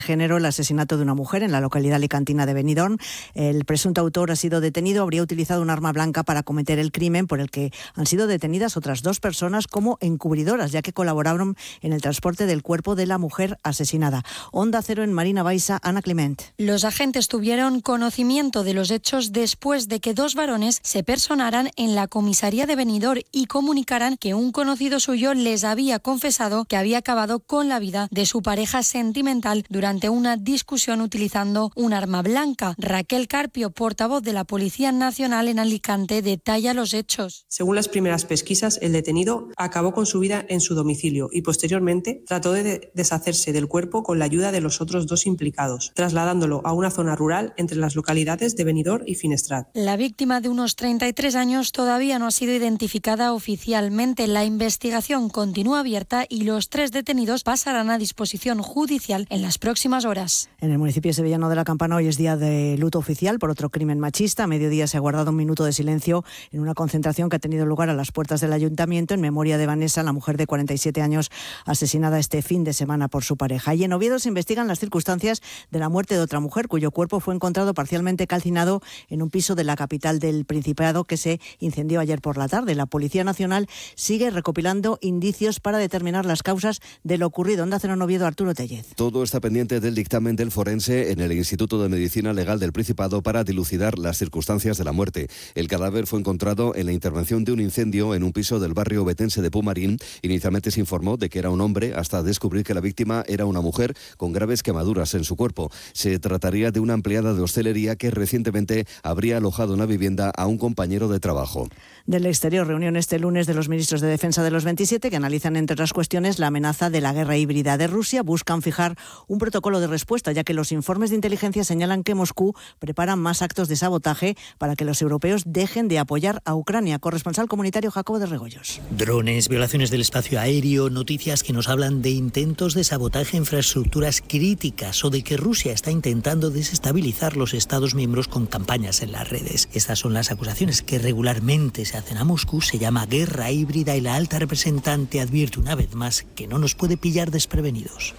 género el asesinato de una mujer en la localidad alicantina de Benidorm. El presunto autor ha sido detenido. Habría utilizado un arma blanca para cometer el crimen, por el que han sido detenidas otras 2 personas como encubridoras, ya que colaboraron en el transporte del cuerpo de la mujer asesinada. Onda Cero en Marina Baixa, Ana Clement. Los agentes tuvieron conocimiento de los hechos después de que 2 varones se personaran en la comisaría de Benidorm y comunicaran que un conocido suyo les había confesado que había acabado con la vida de su pareja sentimental durante una discusión utilizando un arma blanca. Raquel Carpio, portavoz de la Policía Nacional en Alicante, detalla los hechos. Según las primeras pesquisas, el detenido acabó con su vida en su domicilio y posteriormente trató de deshacerse del cuerpo con la ayuda de los otros 2 implicados, trasladándolo a una zona rural entre las localidades de Benidorm y Finestrat. La víctima, de unos 33 años, todavía no ha sido identificada oficialmente. La investigación continúa abierta y los 3 detenidos pasarán a disposición judicial en las próximas horas. En el municipio sevillano de La Campana hoy es día de luto oficial por otro crimen machista. A mediodía se ha guardado un minuto de silencio en una concentración que ha tenido lugar a las puertas del ayuntamiento en memoria de Vanessa, la mujer de 47 años asesinada este fin de semana por su pareja. Y en Oviedo se investigan las circunstancias de la muerte de otra mujer cuyo cuerpo fue encontrado parcialmente calcinado en un piso de la capital del Principado que se incendió ayer por la tarde. La Policía Nacional sigue recopilando indicios para determinar las causas de lo ocurrido. Onda Cero en Oviedo, Arturo Tellez. Todo está pendiente del dictamen del forense en el Instituto de Medicina Legal del Principado para dilucidar las circunstancias de la muerte. El cadáver fue encontrado en la intervención de un incendio en un piso del barrio ovetense de Pumarín. Inicialmente se informó de que era un hombre hasta descubrir que la víctima era una mujer con graves quemaduras en su cuerpo. Se trataría de una empleada de hostelería que recientemente habría alojado en la vivienda a un compañero de trabajo. Del exterior, reunión este lunes de los ministros de Defensa de los 27 que analizan, entre otras cuestiones, la amenaza de la guerra híbrida de Rusia. Buscan fijar un protocolo de respuesta, ya que los informes de inteligencia señalan que Moscú prepara más actos de sabotaje para que los europeos dejen de apoyar a Ucrania. Corresponsal comunitario Jacobo de Regoyos. Drones, violaciones del espacio aéreo, noticias que nos hablan de intentos de sabotaje a infraestructuras críticas o de que Rusia está intentando desestabilizar los Estados miembros con campañas en las redes. Estas son las acusaciones que regularmente se hacen a Moscú. Se llama guerra híbrida y la alta representante advierte una vez más que no nos puede pillar desprevenidos.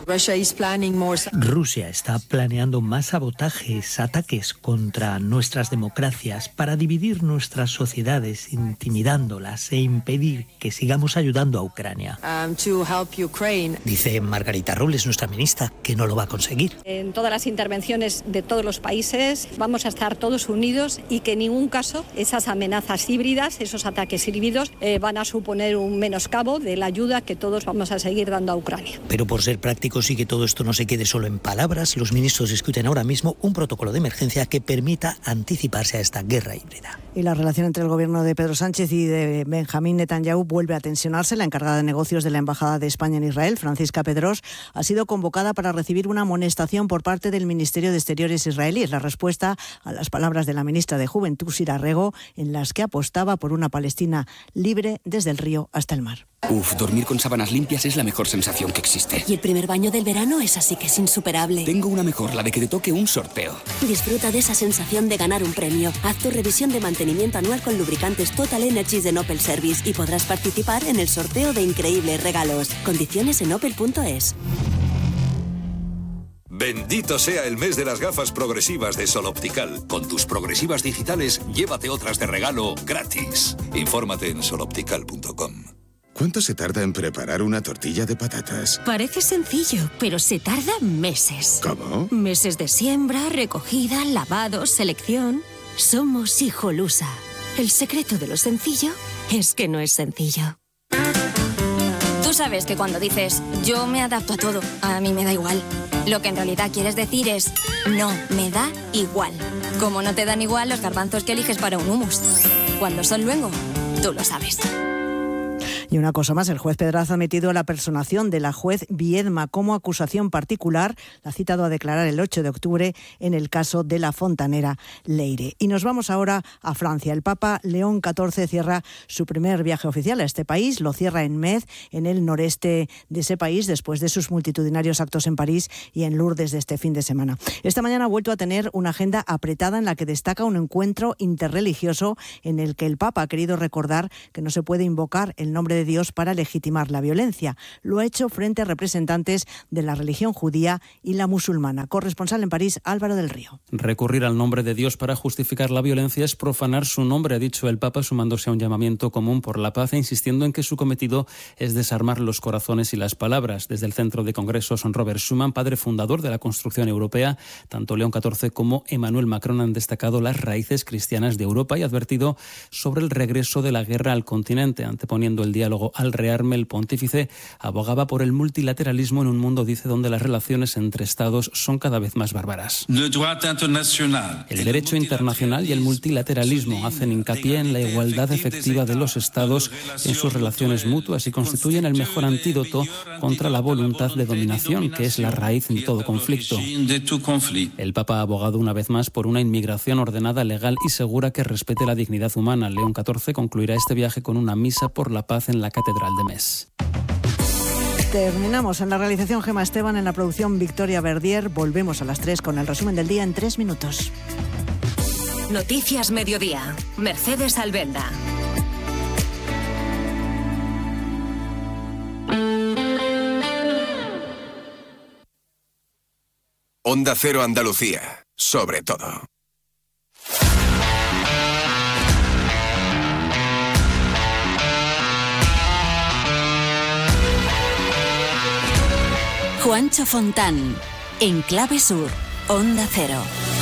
Rusia está planeando más sabotajes, ataques contra nuestras democracias para dividir nuestras sociedades, intimidándolas e impedir que sigamos ayudando a Ucrania. Dice Margarita Robles, nuestra ministra, que no lo va a conseguir. En todas las intervenciones de todos los países vamos a estar todos unidos y que en ningún caso esas amenazas híbridas, esos ataques híbridos van a suponer un menoscabo de la ayuda que todos vamos a seguir dando a Ucrania. Pero por ser prácticos y que todo esto no se quede solo en palabras, los ministros discuten ahora mismo un protocolo de emergencia que permita anticiparse a esta guerra híbrida. Y la relación entre el gobierno de Pedro Sánchez y de Benjamín Netanyahu vuelve a tensionarse. La encargada de negocios de la Embajada de España en Israel, Francisca Pedros, ha sido convocada para recibir una amonestación por parte del Ministerio de Exteriores israelí. Es la respuesta a las palabras de la ministra de Juventud, Sira Rego, en las que apostaba por una Palestina libre desde el río hasta el mar. Dormir con sábanas limpias es la mejor sensación que existe. Y el primer baño del verano es así que es insuperable. Tengo una mejor, la de que te toque un sorteo. Disfruta de esa sensación de ganar un premio. Haz tu revisión de mantenimiento anual con lubricantes Total Energies de Opel Service y podrás participar en el sorteo de increíbles regalos. Condiciones en opel.es. Bendito sea el mes de las gafas progresivas de Sol Optical. Con tus progresivas digitales, llévate otras de regalo gratis. Infórmate en soloptical.com. ¿Cuánto se tarda en preparar una tortilla de patatas? Parece sencillo, pero se tarda meses. ¿Cómo? Meses de siembra, recogida, lavado, selección. Somos Hijolusa. El secreto de lo sencillo es que no es sencillo. Tú sabes que cuando dices yo me adapto a todo, a mí me da igual. Lo que en realidad quieres decir es no, me da igual. Como no te dan igual los garbanzos que eliges para un hummus. Cuando son luengo, tú lo sabes. Y una cosa más, el juez Pedraza ha admitido la personación de la juez Viedma como acusación particular. La ha citado a declarar el 8 de octubre en el caso de la fontanera Leire. Y nos vamos ahora a Francia. El Papa León XIV cierra su primer viaje oficial a este país. Lo cierra en Metz, en el noreste de ese país, después de sus multitudinarios actos en París y en Lourdes de este fin de semana. Esta mañana ha vuelto a tener una agenda apretada en la que destaca un encuentro interreligioso en el que el Papa ha querido recordar que no se puede invocar el nombre de de Dios para legitimar la violencia. Lo ha hecho frente a representantes de la religión judía y la musulmana. Corresponsal en París, Álvaro del Río. Recurrir al nombre de Dios para justificar la violencia es profanar su nombre, ha dicho el Papa, sumándose a un llamamiento común por la paz e insistiendo en que su cometido es desarmar los corazones y las palabras. Desde el Centro de Congresos Robert Schuman, padre fundador de la construcción europea, tanto León XIV como Emmanuel Macron han destacado las raíces cristianas de Europa y advertido sobre el regreso de la guerra al continente. Anteponiendo el diálogo al rearme, el pontífice abogaba por el multilateralismo en un mundo, dice, donde las relaciones entre estados son cada vez más bárbaras. El derecho internacional y el multilateralismo hacen hincapié en la igualdad efectiva de los estados en sus relaciones mutuas y constituyen el mejor antídoto contra la voluntad de dominación, que es la raíz de todo conflicto. El Papa ha abogado una vez más por una inmigración ordenada, legal y segura que respete la dignidad humana. León XIV concluirá este viaje con una misa por la paz en la Catedral de Metz. Terminamos en la realización Gemma Esteban, en la producción Victoria Verdier. Volvemos a las 3 con el resumen del día en 3 minutos. Noticias Mediodía. Mercedes Albelda. Onda Cero Andalucía, sobre todo. Juancho Fontán, en Clave Sur, Onda Cero.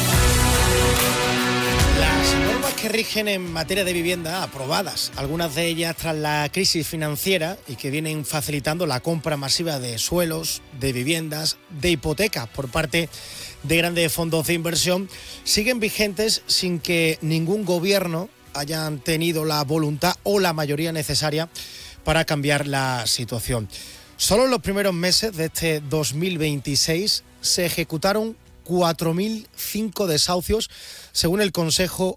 Las normas que rigen en materia de vivienda, aprobadas, algunas de ellas tras la crisis financiera y que vienen facilitando la compra masiva de suelos, de viviendas, de hipotecas por parte de grandes fondos de inversión, siguen vigentes sin que ningún gobierno haya tenido la voluntad o la mayoría necesaria para cambiar la situación. Solo en los primeros meses de este 2026 se ejecutaron 4.005 desahucios según el Consejo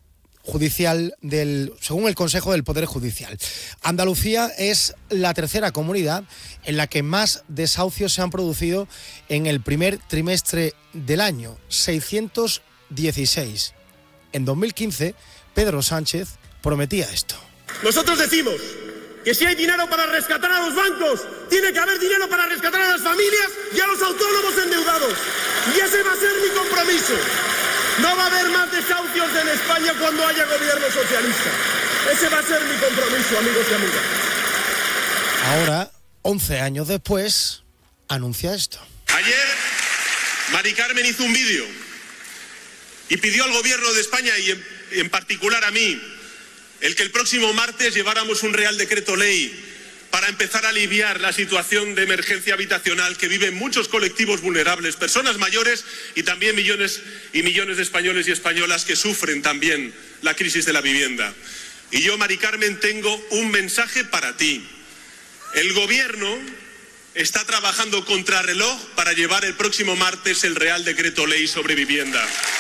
del Poder Judicial. Andalucía es la tercera comunidad en la que más desahucios se han producido en el primer trimestre del año, 616. En 2015, Pedro Sánchez prometía esto. Nosotros decimos que si hay dinero para rescatar a los bancos, tiene que haber dinero para rescatar a las familias y a los autónomos endeudados. Y ese va a ser mi compromiso. No va a haber más desahucios en España cuando haya gobierno socialista. Ese va a ser mi compromiso, amigos y amigas. Ahora, 11 años después, anuncia esto. Ayer, Mari Carmen hizo un vídeo y pidió al gobierno de España y en particular a mí el que el próximo martes lleváramos un Real Decreto Ley para empezar a aliviar la situación de emergencia habitacional que viven muchos colectivos vulnerables, personas mayores y también millones y millones de españoles y españolas que sufren también la crisis de la vivienda. Y yo, Mari Carmen, tengo un mensaje para ti. El Gobierno está trabajando contrarreloj para llevar el próximo martes el Real Decreto Ley sobre vivienda.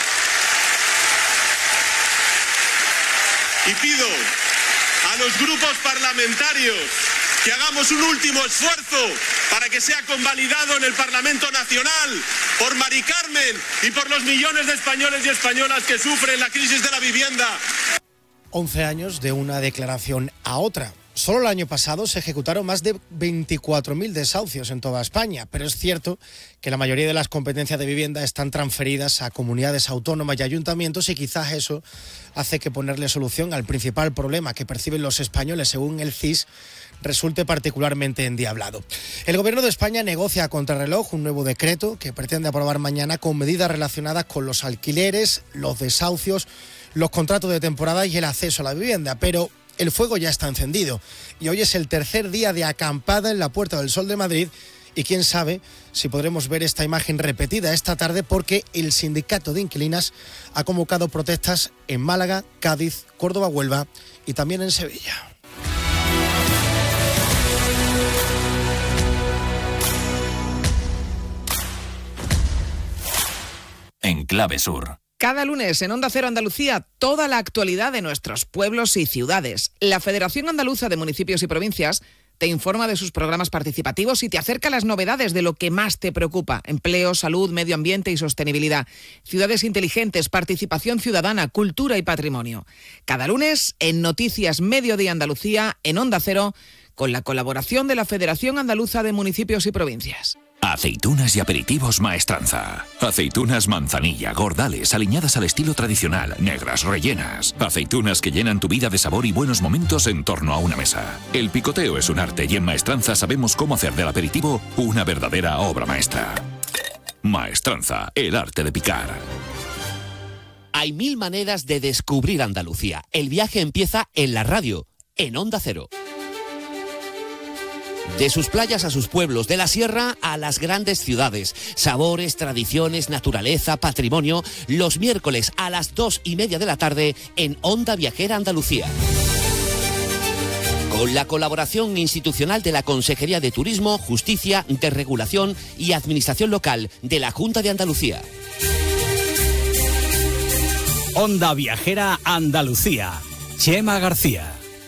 Y pido a los grupos parlamentarios que hagamos un último esfuerzo para que sea convalidado en el Parlamento Nacional por Mari Carmen y por los millones de españoles y españolas que sufren la crisis de la vivienda. 11 años de una declaración a otra. Solo el año pasado se ejecutaron más de 24.000 desahucios en toda España, pero es cierto que la mayoría de las competencias de vivienda están transferidas a comunidades autónomas y ayuntamientos y quizás eso hace que ponerle solución al principal problema que perciben los españoles según el CIS resulte particularmente endiablado. El Gobierno de España negocia a contrarreloj un nuevo decreto que pretende aprobar mañana con medidas relacionadas con los alquileres, los desahucios, los contratos de temporada y el acceso a la vivienda, pero el fuego ya está encendido y hoy es el tercer día de acampada en la Puerta del Sol de Madrid y quién sabe si podremos ver esta imagen repetida esta tarde porque el sindicato de inquilinas ha convocado protestas en Málaga, Cádiz, Córdoba, Huelva y también en Sevilla. En Clave Sur. Cada lunes en Onda Cero Andalucía, toda la actualidad de nuestros pueblos y ciudades. La Federación Andaluza de Municipios y Provincias te informa de sus programas participativos y te acerca las novedades de lo que más te preocupa: empleo, salud, medio ambiente y sostenibilidad, ciudades inteligentes, participación ciudadana, cultura y patrimonio. Cada lunes en Noticias Mediodía Andalucía, en Onda Cero, con la colaboración de la Federación Andaluza de Municipios y Provincias. Aceitunas y aperitivos Maestranza. Aceitunas manzanilla, gordales, aliñadas al estilo tradicional, negras, rellenas. Aceitunas que llenan tu vida de sabor y buenos momentos en torno a una mesa. El picoteo es un arte y en Maestranza sabemos cómo hacer del aperitivo una verdadera obra maestra. Maestranza, el arte de picar. Hay 1000 maneras de descubrir Andalucía. El viaje empieza en la radio, en Onda Cero. De sus playas a sus pueblos, de la sierra a las grandes ciudades. Sabores, tradiciones, naturaleza, patrimonio. Los miércoles a las 2:30 de la tarde en Onda Viajera Andalucía. Con la colaboración institucional de la Consejería de Turismo, Justicia, Desregulación y Administración Local de la Junta de Andalucía. Onda Viajera Andalucía. Chema García.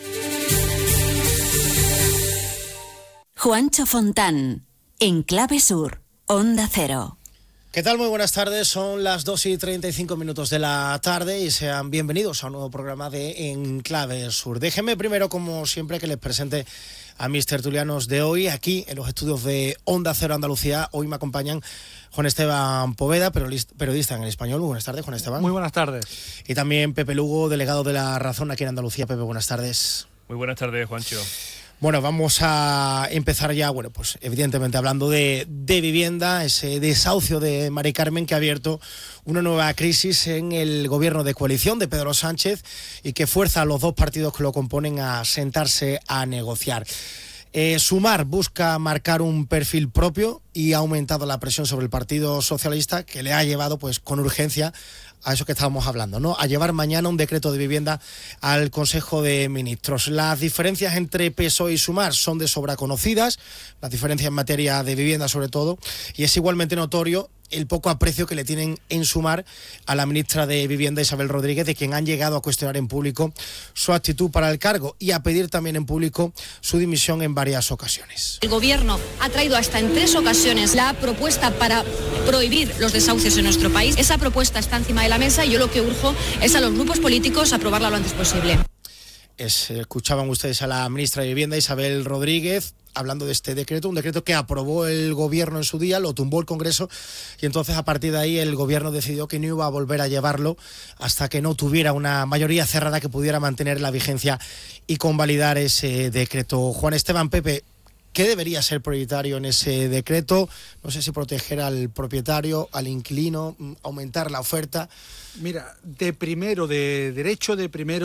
Juancho Fontán, en Clave Sur, Onda Cero. ¿Qué tal? Muy buenas tardes, son las 2:35 de la tarde y sean bienvenidos a un nuevo programa de En Clave Sur. Déjenme primero, como siempre, que les presente a mis tertulianos de hoy, aquí en los estudios de Onda Cero Andalucía. Hoy me acompañan Juan Esteban Poveda, periodista en El Español. Muy buenas tardes, Juan Esteban. Muy buenas tardes. Y también Pepe Lugo, delegado de La Razón aquí en Andalucía. Pepe, buenas tardes. Muy buenas tardes, Juancho. Bueno, vamos a empezar ya, pues evidentemente hablando de vivienda, ese desahucio de Mari Carmen que ha abierto una nueva crisis en el gobierno de coalición de Pedro Sánchez y que fuerza a los dos partidos que lo componen a sentarse a negociar. Sumar busca marcar un perfil propio y ha aumentado la presión sobre el Partido Socialista, que le ha llevado pues con urgencia a eso que estábamos hablando, ¿no? A llevar mañana un decreto de vivienda al Consejo de Ministros. Las diferencias entre PSOE y Sumar son de sobra conocidas, las diferencias en materia de vivienda sobre todo, y es igualmente notorio el poco aprecio que le tienen en Sumar a la ministra de Vivienda, Isabel Rodríguez, de quien han llegado a cuestionar en público su actitud para el cargo y a pedir también en público su dimisión en varias ocasiones. El Gobierno ha traído hasta en 3 ocasiones la propuesta para prohibir los desahucios en nuestro país. Esa propuesta está encima de la mesa y yo lo que urjo es a los grupos políticos aprobarla lo antes posible. Escuchaban ustedes a la ministra de Vivienda, Isabel Rodríguez, hablando de este decreto, un decreto que aprobó el Gobierno en su día, lo tumbó el Congreso y entonces a partir de ahí el Gobierno decidió que no iba a volver a llevarlo hasta que no tuviera una mayoría cerrada que pudiera mantener la vigencia y convalidar ese decreto. Juan Esteban, Pepe, ¿qué debería ser prioritario en ese decreto? No sé si proteger al propietario, al inquilino, aumentar la oferta. Mira, de derecho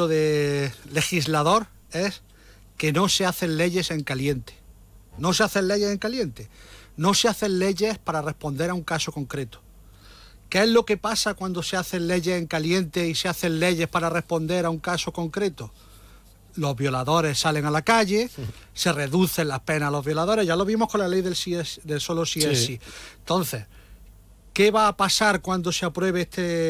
de legislador es que no se hacen leyes en caliente. No se hacen leyes en caliente. No se hacen leyes para responder a un caso concreto. ¿Qué es lo que pasa cuando se hacen leyes en caliente y se hacen leyes para responder a un caso concreto? Los violadores salen a la calle, se reducen las penas a los violadores. Ya lo vimos con la ley del solo sí es sí. Entonces, ¿qué va a pasar cuando se apruebe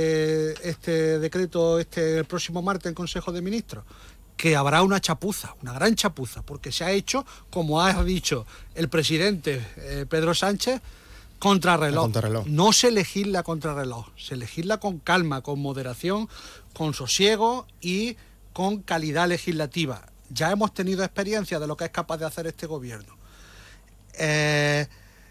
este decreto el próximo martes en Consejo de Ministros? Que habrá una chapuza, una gran chapuza, porque se ha hecho, como ha dicho el presidente Pedro Sánchez, contrarreloj. No se legisla contrarreloj, se legisla con calma, con moderación, con sosiego y con calidad legislativa. Ya hemos tenido experiencia de lo que es capaz de hacer este gobierno. El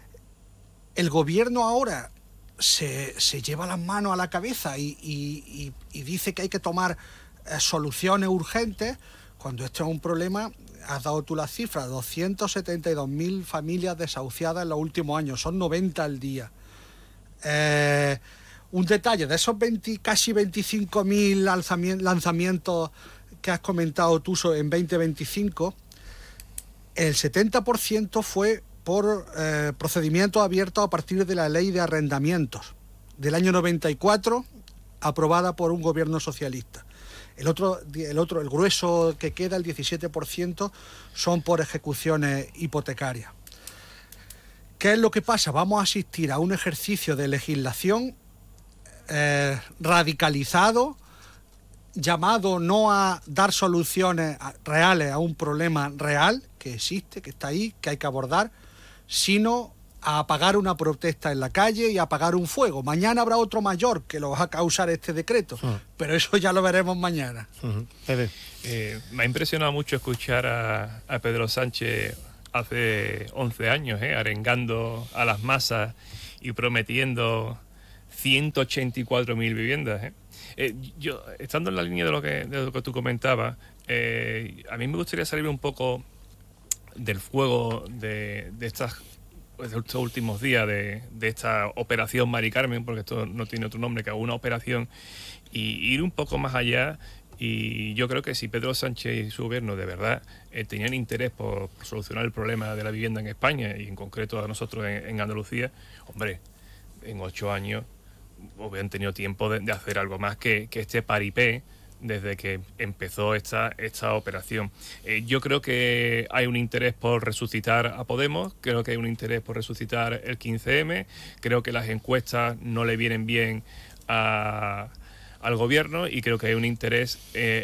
gobierno ahora se lleva las manos a la cabeza y dice que hay que tomar soluciones urgentes, cuando esto es un problema. Has dado tú las cifras, 272.000 familias desahuciadas en los últimos años, son 90 al día. Un detalle, de esos casi 25.000 lanzamientos que has comentado tú en 2025, el 70% fue por procedimientos abiertos a partir de la ley de arrendamientos del año 94, aprobada por un gobierno socialista. El grueso que queda, el 17%, son por ejecuciones hipotecarias. ¿Qué es lo que pasa? Vamos a asistir a un ejercicio de legislación radicalizado, llamado no a dar soluciones reales a un problema real que existe, que está ahí, que hay que abordar, sino a apagar una protesta en la calle y a apagar un fuego. Mañana habrá otro mayor que lo va a causar este decreto, pero eso ya lo veremos mañana. Me ha impresionado mucho escuchar a Pedro Sánchez hace 11 años, arengando a las masas y prometiendo 184.000 viviendas. Yo, estando en la línea de lo que tú comentabas, a mí me gustaría salir un poco del juego de estos últimos días, de esta operación Mari Carmen, porque esto no tiene otro nombre que una operación, y ir un poco más allá. Y yo creo que si Pedro Sánchez y su gobierno de verdad tenían interés por solucionar el problema de la vivienda en España, y en concreto a nosotros en Andalucía, hombre, en 8 años hubieran tenido tiempo de hacer algo más que este paripé desde que empezó esta operación. Yo creo que hay un interés por resucitar a Podemos, creo que hay un interés por resucitar el 15M, creo que las encuestas no le vienen bien al gobierno, y creo que hay un interés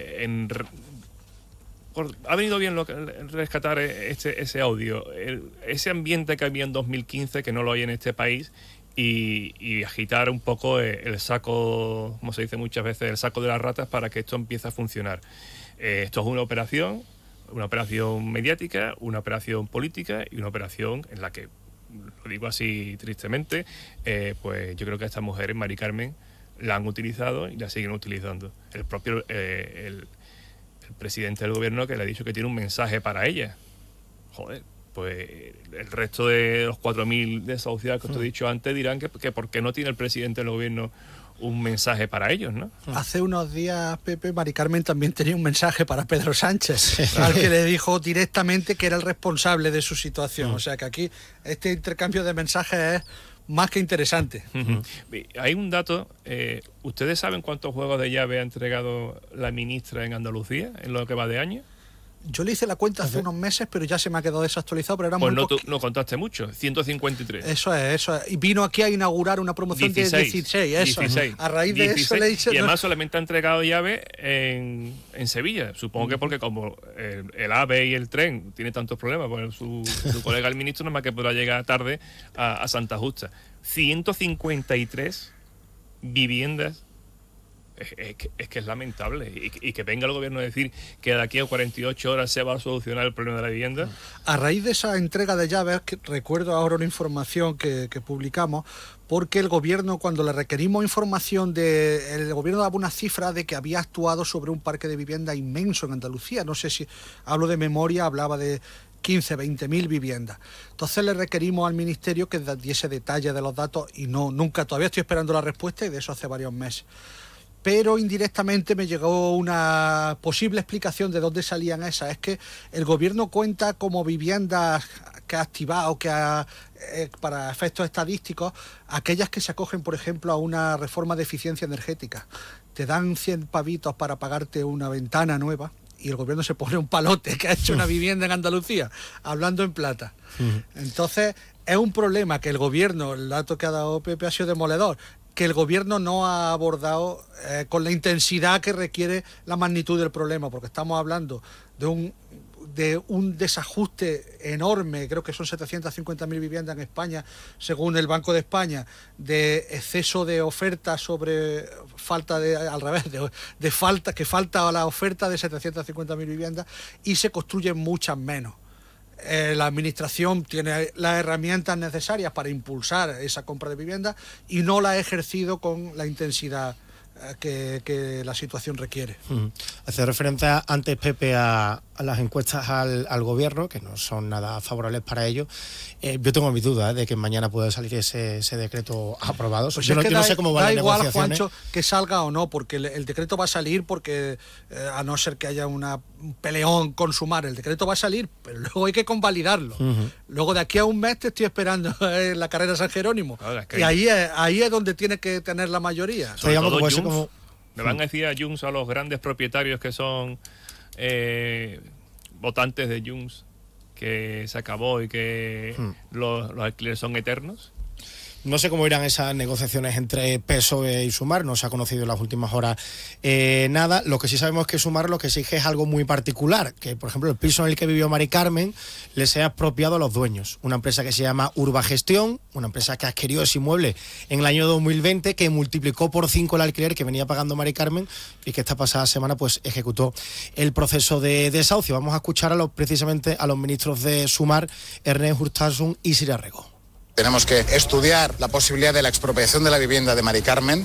ha venido bien rescatar ese audio, ese ambiente que había en 2015 que no lo hay en este país, y agitar un poco el saco, como se dice muchas veces, el saco de las ratas para que esto empiece a funcionar. Esto es una operación mediática, una operación política y una operación en la que, lo digo así tristemente, pues yo creo que a estas mujeres, Mari Carmen, la han utilizado y la siguen utilizando. El propio el presidente del gobierno, que le ha dicho que tiene un mensaje para ella. Joder, pues el resto de los 4.000 desahuciados que os he dicho antes dirán que por qué no tiene el presidente del gobierno un mensaje para ellos, ¿no? Hace unos días, Pepe, Mari Carmen también tenía un mensaje para Pedro Sánchez, al que le dijo directamente que era el responsable de su situación. O sea que aquí este intercambio de mensajes es más que interesante. Hay un dato, ¿ustedes saben cuántos juegos de llave ha entregado la ministra en Andalucía en lo que va de año? Yo le hice la cuenta hace unos meses, pero ya se me ha quedado desactualizado, pero era pues muy no contaste mucho, 153. Eso es. Y vino aquí a inaugurar una promoción 16, de 16. A raíz de 16, eso le hice... Y además solamente ha entregado llave en Sevilla. Supongo que porque como el AVE y el tren tiene tantos problemas, pues su colega el ministro nada más que podrá llegar tarde a Santa Justa. 153 viviendas. Es que es lamentable, y que venga el gobierno a decir que de aquí a 48 horas se va a solucionar el problema de la vivienda. A raíz de esa entrega de llaves, que recuerdo ahora una información que publicamos, porque el gobierno, cuando le requerimos información, el gobierno daba una cifra de que había actuado sobre un parque de vivienda inmenso en Andalucía. No sé si hablo de memoria, hablaba de 15, 20.000 viviendas. Entonces le requerimos al ministerio que diese detalle de los datos, y nunca, todavía estoy esperando la respuesta, y de eso hace varios meses. Pero indirectamente me llegó una posible explicación de dónde salían esas. Es que el gobierno cuenta como viviendas que ha activado, para efectos estadísticos, aquellas que se acogen, por ejemplo, a una reforma de eficiencia energética. Te dan 100 pavitos para pagarte una ventana nueva, y el gobierno se pone un palote que ha hecho una vivienda en Andalucía, hablando en plata. Entonces, es un problema que el gobierno, el dato que ha dado Pepe ha sido demoledor, que el gobierno no ha abordado con la intensidad que requiere la magnitud del problema, porque estamos hablando de un desajuste enorme, creo que son 750.000 viviendas en España, según el Banco de España, de exceso de oferta sobre falta que falta la oferta de 750.000 viviendas, y se construyen muchas menos. La administración tiene las herramientas necesarias para impulsar esa compra de viviendas y no la ha ejercido con la intensidad que la situación requiere. Hace referencia antes, Pepe, a las encuestas al gobierno, que no son nada favorables para ello. Yo tengo mis dudas de que mañana pueda salir ese decreto aprobado. Pues yo no sé cómo van las igual, negociaciones. Juancho, que salga o no, porque el decreto va a salir, porque a no ser que haya un peleón consumar, el decreto va a salir, pero luego hay que convalidarlo. Luego de aquí a un mes te estoy esperando en la carrera San Jerónimo. Claro, y ahí es donde tiene que tener la mayoría. Me van a decir a Junts, a los grandes propietarios que son votantes de Junts, que se acabó y que los alquileres son eternos. No sé cómo irán esas negociaciones entre PSOE y Sumar, no se ha conocido en las últimas horas nada. Lo que sí sabemos es que Sumar lo que exige es algo muy particular, que por ejemplo el piso en el que vivió Mari Carmen le sea expropiado a los dueños. Una empresa que se llama Urbagestión, una empresa que adquirió ese inmueble en el año 2020, que multiplicó por 5 el alquiler que venía pagando Mari Carmen y que esta pasada semana pues ejecutó el proceso de desahucio. Vamos a escuchar precisamente a los ministros de Sumar, Ernest Urtasun y Sira Rego. Tenemos que estudiar la posibilidad de la expropiación de la vivienda de Mari Carmen